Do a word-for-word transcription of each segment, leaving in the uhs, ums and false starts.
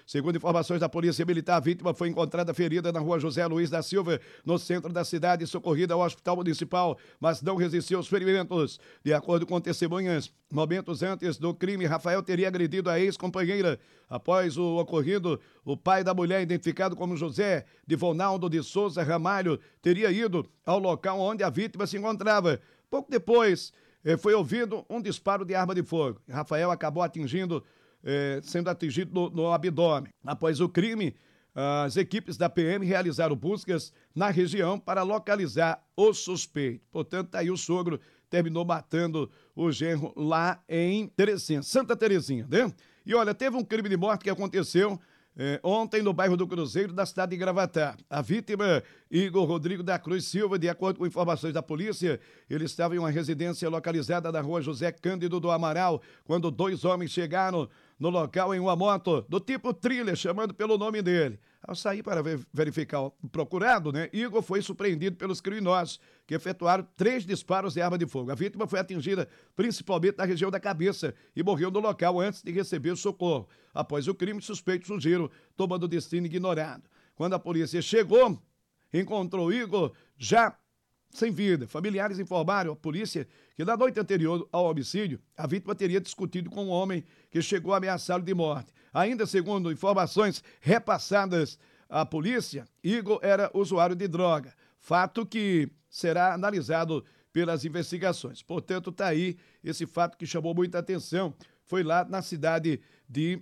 Segundo informações da Polícia Militar, a vítima foi encontrada ferida na rua José Luiz da Silva, no centro da cidade, socorrida ao Hospital Municipal, mas não resistiu aos ferimentos. De acordo com testemunhas, momentos antes do crime, Rafael teria agredido a ex-companheira. Após o ocorrido, o pai da mulher, identificado como José Divonaldo de Souza Ramalho, teria ido ao local onde a vítima se encontrava. Pouco depois, eh, foi ouvido um disparo de arma de fogo. Rafael acabou atingindo, eh, sendo atingido no, no abdômen. Após o crime, as equipes da P M realizaram buscas na região para localizar o suspeito. Portanto, aí o sogro terminou matando o genro lá em Terezinha, Santa Terezinha, né? E olha, teve um crime de morte que aconteceu eh, ontem no bairro do Cruzeiro, da cidade de Gravatá. A vítima, Igor Rodrigo da Cruz Silva, de acordo com informações da polícia, ele estava em uma residência localizada na rua José Cândido do Amaral, quando dois homens chegaram no local em uma moto do tipo trilha, chamando pelo nome dele. Ao sair para verificar o procurado, né, Igor foi surpreendido pelos criminosos, que efetuaram três disparos de arma de fogo. A vítima foi atingida principalmente na região da cabeça e morreu no local antes de receber o socorro. Após o crime, suspeitos fugiram, tomando o destino ignorado. Quando a polícia chegou, encontrou Igor já sem vida. Familiares informaram à polícia que na noite anterior ao homicídio, a vítima teria discutido com um homem que chegou a ameaçá-lo de morte. Ainda segundo informações repassadas à polícia, Igor era usuário de droga, fato que será analisado pelas investigações. Portanto, está aí esse fato que chamou muita atenção, foi lá na cidade de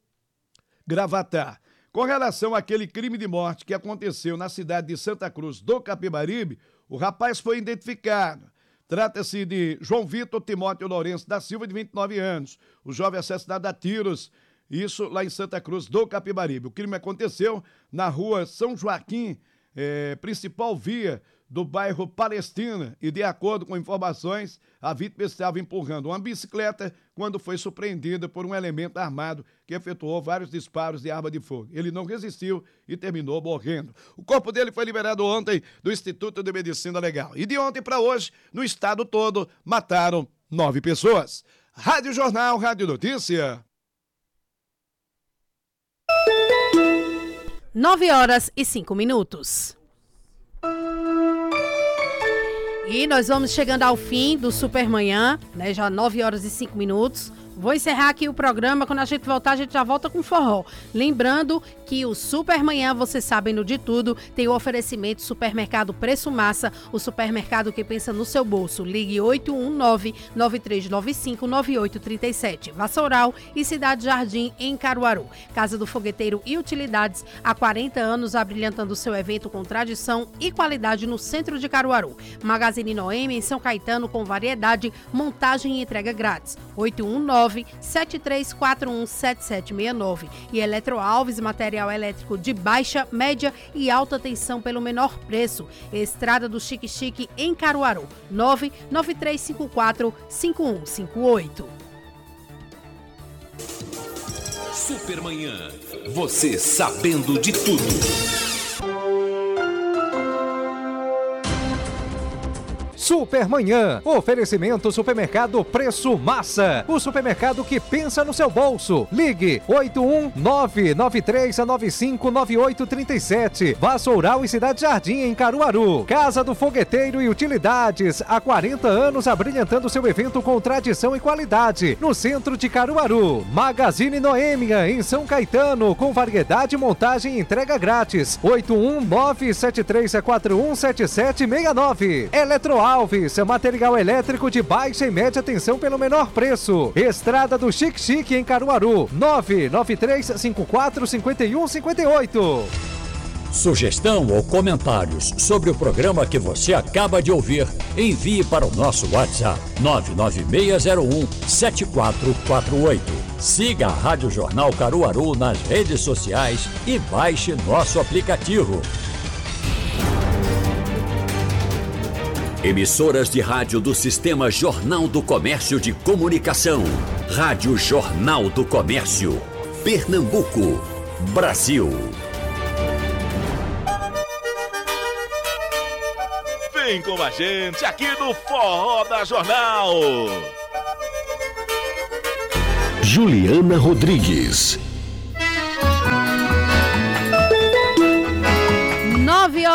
Gravatá. Com relação àquele crime de morte que aconteceu na cidade de Santa Cruz do Capibaribe, o rapaz foi identificado. Trata-se de João Vitor Timóteo Lourenço da Silva, de vinte e nove anos. O jovem assassinado a tiros, isso lá em Santa Cruz do Capibaribe. O crime aconteceu na rua São Joaquim, eh, principal via do bairro Palestina, e de acordo com informações, a vítima estava empurrando uma bicicleta quando foi surpreendida por um elemento armado que efetuou vários disparos de arma de fogo. Ele não resistiu e terminou morrendo. O corpo dele foi liberado ontem do Instituto de Medicina Legal. E de ontem para hoje, no estado todo, mataram nove pessoas. Rádio Jornal, Rádio Notícia. Nove horas e cinco minutos. E nós vamos chegando ao fim do Supermanhã, né? Já nove horas e cinco minutos. Vou encerrar aqui o programa. Quando a gente voltar, a gente já volta com forró. Lembrando que o Supermanhã, vocês sabem no de tudo, tem o oferecimento Supermercado Preço Massa, o supermercado que pensa no seu bolso. Ligue oito um nove, nove três nove cinco, nove oito três sete. Vassoural e Cidade Jardim, em Caruaru. Casa do Fogueteiro e Utilidades, há quarenta anos, abrilhantando seu evento com tradição e qualidade no centro de Caruaru. Magazine Noemi, em São Caetano, com variedade, montagem e entrega grátis. oito um nove, sete três quatro um, sete sete seis nove. E Eletro Alves, material elétrico de baixa, média e alta tensão pelo menor preço. Estrada do Chique Chique, em Caruaru. nove nove três cinco quatro, cinco um cinco oito. Supermanhã. Você sabendo de tudo. Supermanhã. Oferecimento Supermercado Preço Massa. O supermercado que pensa no seu bolso. Ligue oito um nove, nove três nove cinco, nove oito três sete. Vassoural e Cidade Jardim, em Caruaru. Casa do Fogueteiro e Utilidades. Há quarenta anos abrilhantando seu evento com tradição e qualidade. No centro de Caruaru. Magazine Noêmia, em São Caetano. Com variedade, montagem e entrega grátis. oito um nove, sete três quatro um, sete sete seis nove. Eletro Alves, material elétrico de baixa e média tensão pelo menor preço. Estrada do Chique Chique, em Caruaru. nove nove três cinco quatro, cinco um cinco oito. Sugestão ou comentários sobre o programa que você acaba de ouvir, envie para o nosso WhatsApp nove nove seis zero um, sete quatro quatro oito. Siga a Rádio Jornal Caruaru nas redes sociais e baixe nosso aplicativo. Emissoras de rádio do Sistema Jornal do Comércio de Comunicação. Rádio Jornal do Comércio. Pernambuco, Brasil. Vem com a gente aqui no Forró da Jornal. Juliana Rodrigues.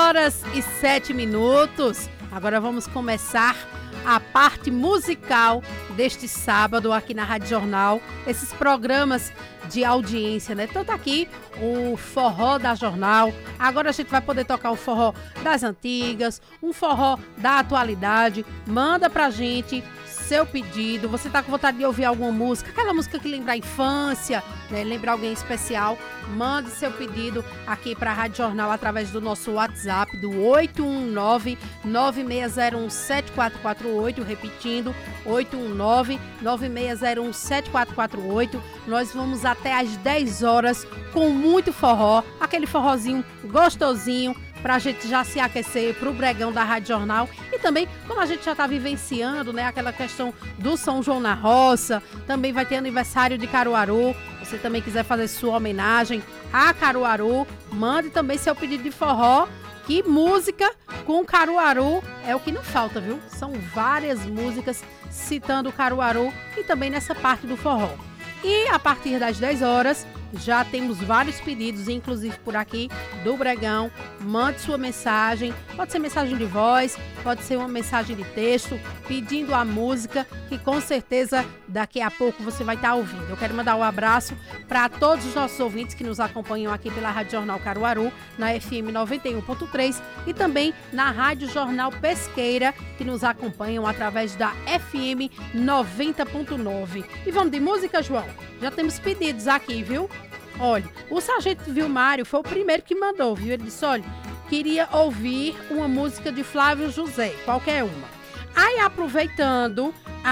horas e sete minutos. Agora vamos começar a parte musical deste sábado aqui na Rádio Jornal. Esses programas de audiência, né? Tanto aqui o forró da Jornal. Agora a gente vai poder tocar o forró das antigas, um forró da atualidade. Manda pra gente seu pedido. Você tá com vontade de ouvir alguma música, aquela música que lembra a infância, né? Lembra alguém especial? Mande seu pedido aqui para a Rádio Jornal através do nosso WhatsApp do oito um nove, nove seis zero um, sete quatro quatro oito, repetindo, oito um nove, nove seis zero um, sete quatro quatro oito. Nós vamos até às dez horas com muito forró, aquele forrozinho gostosinho, pra gente já se aquecer pro Bregão da Rádio Jornal. E também, como a gente já tá vivenciando, né, aquela questão do São João na Roça, também vai ter aniversário de Caruaru. Você também quiser fazer sua homenagem a Caruaru, mande também seu pedido de forró, que música com Caruaru é o que não falta, viu? São várias músicas citando Caruaru e também nessa parte do forró. E a partir das dez horas, já temos vários pedidos, inclusive por aqui, do Bregão. Mande sua mensagem, pode ser mensagem de voz, pode ser uma mensagem de texto, pedindo a música, que com certeza daqui a pouco você vai estar ouvindo. Eu quero mandar um abraço para todos os nossos ouvintes que nos acompanham aqui pela Rádio Jornal Caruaru, na F M noventa e um ponto três, e também na Rádio Jornal Pesqueira, que nos acompanham através da F M noventa ponto nove. E vamos de música, João? Já temos pedidos aqui, viu? Olha, o Sargento Vilmário foi o primeiro que mandou, viu? Ele disse, olha, queria ouvir uma música de Flávio José, qualquer uma. Aí, aproveitando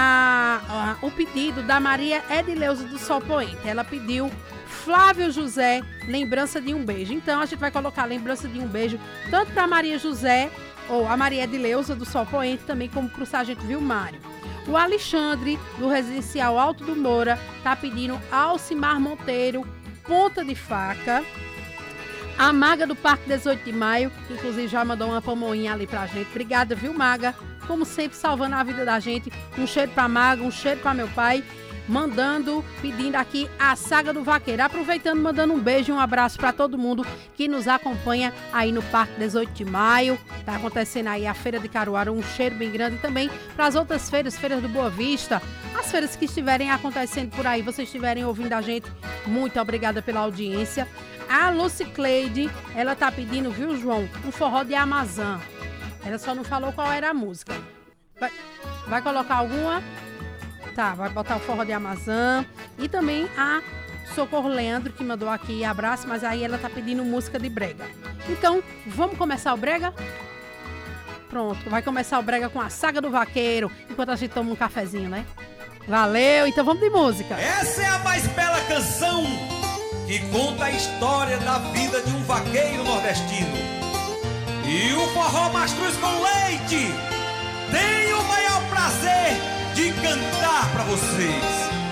a, a, o pedido da Maria Edileuza do Sol Poente, ela pediu Flávio José, Lembrança de um Beijo. Então, a gente vai colocar Lembrança de um Beijo tanto para Maria José, ou a Maria Edileuza do Sol Poente, também como para o Sargento Vilmário. O Alexandre, do Residencial Alto do Moura, tá pedindo Alcimar Monteiro, Ponta de Faca. A Maga do Parque dezoito de maio, que inclusive já mandou uma pamonha ali pra gente. Obrigada, viu, Maga? Como sempre, salvando a vida da gente. Um cheiro pra Maga, um cheiro pra meu pai. Mandando, pedindo aqui a Saga do Vaqueiro. Aproveitando, mandando um beijo e um abraço para todo mundo que nos acompanha aí no Parque dezoito de maio. Tá acontecendo aí a Feira de Caruaru, um cheiro bem grande. E também para as outras feiras, feiras do Boa Vista, as feiras que estiverem acontecendo por aí, vocês estiverem ouvindo a gente, muito obrigada pela audiência. A Lucicleide, ela tá pedindo, viu, João, um forró de Amazã. Ela só não falou qual era a música. Vai, vai colocar alguma? Tá, vai botar o forró de Amazã. E também a Socorro Leandro, que mandou aqui abraço, mas aí ela tá pedindo música de brega. Então, vamos começar o brega? Pronto, vai começar o brega com a Saga do Vaqueiro, enquanto a gente toma um cafezinho, né? Valeu, então vamos de música. Essa é a mais bela canção que conta a história da vida de um vaqueiro nordestino. E o forró Mastruz com Leite tem o maior prazer de cantar pra vocês.